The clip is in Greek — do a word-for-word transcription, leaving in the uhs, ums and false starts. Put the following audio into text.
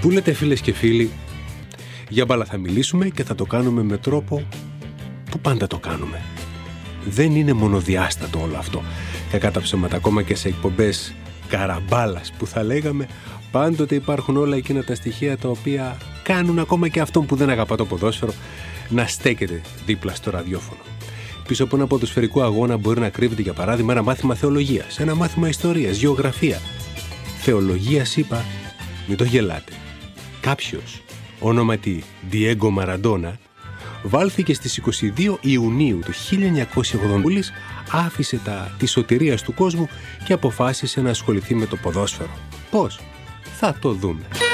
Που λέτε φίλες και φίλοι, για μπάλα θα μιλήσουμε και θα το κάνουμε με τρόπο που πάντα το κάνουμε. Δεν είναι μονοδιάστατο όλο αυτό. Κακά τα ψέματα, ακόμα και σε εκπομπές καραμπάλας που θα λέγαμε, πάντοτε υπάρχουν όλα εκείνα τα στοιχεία τα οποία κάνουν ακόμα και αυτόν που δεν αγαπά το ποδόσφαιρο να στέκεται δίπλα στο ραδιόφωνο. Πίσω από ένα ποδοσφαιρικό αγώνα μπορεί να κρύβεται, για παράδειγμα, ένα μάθημα θεολογίας, ένα μάθημα ιστορίας, γεωγραφία. Θεολογίας είπα, μην το γελάτε. Κάποιος, ονόματι Διέγκο Μαραντόνα, βάλθηκε στις είκοσι δύο Ιουνίου του χίλια εννιακόσια ογδόντα, άφησε τα της σωτηρίας του κόσμου και αποφάσισε να ασχοληθεί με το ποδόσφαιρο. Πώς? Θα το δούμε.